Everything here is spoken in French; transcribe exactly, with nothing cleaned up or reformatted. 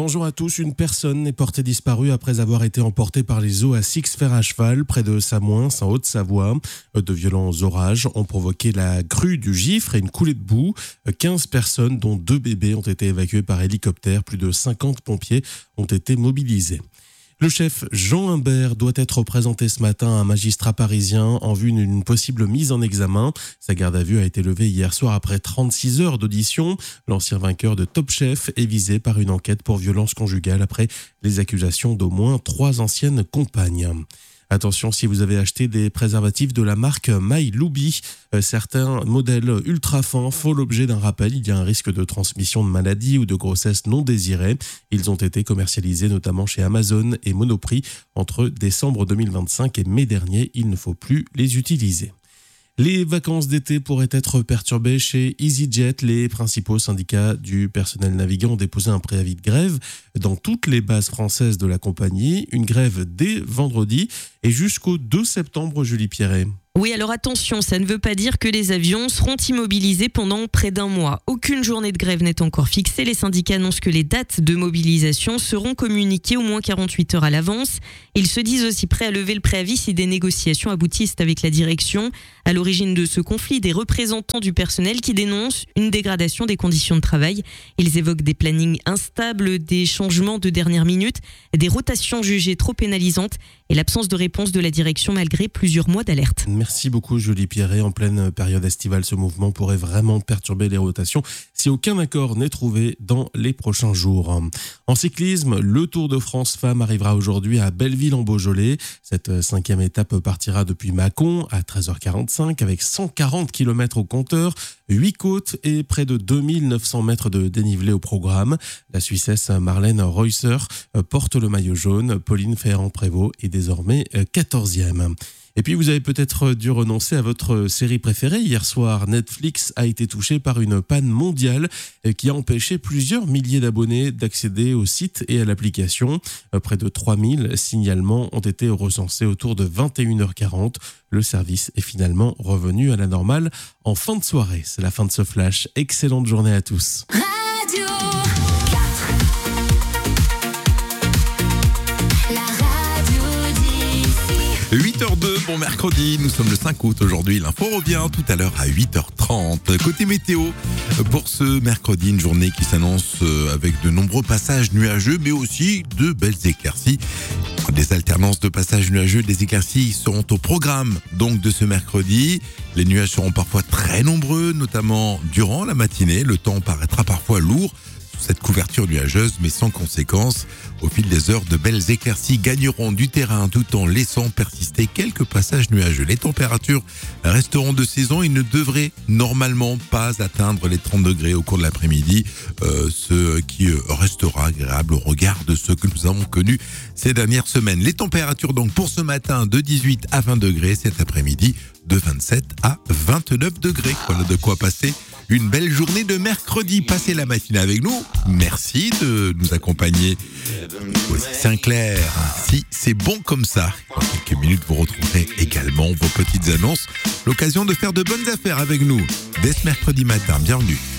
bonjour à tous. Une personne est portée disparue après avoir été emportée par les eaux à Six-Fer à cheval, près de Samoins, en Haute-Savoie. De violents orages ont provoqué la crue du Gifre et une coulée de boue. quinze personnes, dont deux bébés, ont été évacuées par hélicoptère. Plus de cinquante pompiers ont été mobilisés. Le chef Jean Humbert doit être présenté ce matin à un magistrat parisien en vue d'une possible mise en examen. Sa garde à vue a été levée hier soir après trente-six heures d'audition. L'ancien vainqueur de Top Chef est visé par une enquête pour violence conjugale après les accusations d'au moins trois anciennes compagnes. Attention, si vous avez acheté des préservatifs de la marque My Loubi, euh, certains modèles ultra fins font l'objet d'un rappel. Il y a un risque de transmission de maladies ou de grossesse non désirée. Ils ont été commercialisés notamment chez Amazon et Monoprix entre décembre deux mille vingt-cinq et mai dernier. Il ne faut plus les utiliser. Les vacances d'été pourraient être perturbées chez EasyJet. Les principaux syndicats du personnel navigant ont déposé un préavis de grève dans toutes les bases françaises de la compagnie. Une grève dès vendredi et jusqu'au deux septembre, Julie Pierret. Oui, alors attention, ça ne veut pas dire que les avions seront immobilisés pendant près d'un mois. Aucune journée de grève n'est encore fixée. Les syndicats annoncent que les dates de mobilisation seront communiquées au moins quarante-huit heures à l'avance. Ils se disent aussi prêts à lever le préavis si des négociations aboutissent avec la direction. À l'origine de ce conflit, des représentants du personnel qui dénoncent une dégradation des conditions de travail. Ils évoquent des plannings instables, des changements de dernière minute, des rotations jugées trop pénalisantes et l'absence de réponse de la direction malgré plusieurs mois d'alerte. Merci beaucoup Julie Pierret. En pleine période estivale, ce mouvement pourrait vraiment perturber les rotations si aucun accord n'est trouvé dans les prochains jours. En cyclisme, le Tour de France Femmes arrivera aujourd'hui à Belleville-en-Beaujolais. Cette cinquième étape partira depuis Mâcon à treize heures quarante-cinq avec cent quarante kilomètres au compteur, huit côtes et près de deux mille neuf cents mètres de dénivelé au programme. La Suissesse Marlène Reusser porte le maillot jaune. Pauline Ferrand-Prévot est désormais quatorzième. Et puis vous avez peut-être dû renoncer à votre série préférée. Hier soir, Netflix a été touché par une panne mondiale qui a empêché plusieurs milliers d'abonnés d'accéder au site et à l'application. Près de trois mille signalements ont été recensés autour de vingt et une heures quarante. Le service est finalement revenu à la normale en fin de soirée. C'est la fin de ce flash. Excellente journée à tous. Radio huit heures deux, bon mercredi, nous sommes le cinq août aujourd'hui. L'info revient tout à l'heure à huit heures trente. Côté météo, pour ce mercredi, une journée qui s'annonce avec de nombreux passages nuageux, mais aussi de belles éclaircies. Des alternances de passages nuageux, des éclaircies seront au programme donc de ce mercredi. Les nuages seront parfois très nombreux, notamment durant la matinée. Le temps paraîtra parfois lourd sous cette couverture nuageuse, mais sans conséquence. Au fil des heures, de belles éclaircies gagneront du terrain tout en laissant persister quelques passages nuageux. Les températures resteront de saison et ne devraient normalement pas atteindre les trente degrés au cours de l'après-midi, euh, ce qui restera agréable au regard de ce que nous avons connu ces dernières semaines. Les températures donc pour ce matin de dix-huit à vingt degrés, cet après-midi de vingt-sept à vingt-neuf degrés. Voilà de quoi passer une belle journée de mercredi. Passez la matinée avec nous. Merci de nous accompagner. Saint-Clair, si c'est bon comme ça. Dans quelques minutes, vous retrouverez également vos petites annonces. L'occasion de faire de bonnes affaires avec nous dès ce mercredi matin. Bienvenue.